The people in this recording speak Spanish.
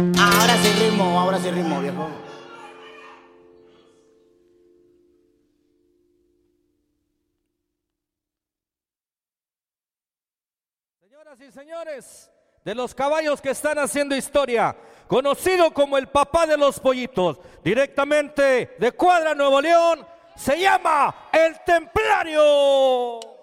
Ahora sí ritmo, viejo. Señoras y señores, de los caballos que están haciendo historia, conocido como el papá de los pollitos, directamente de Cuadra, Nuevo León, se llama El Templario.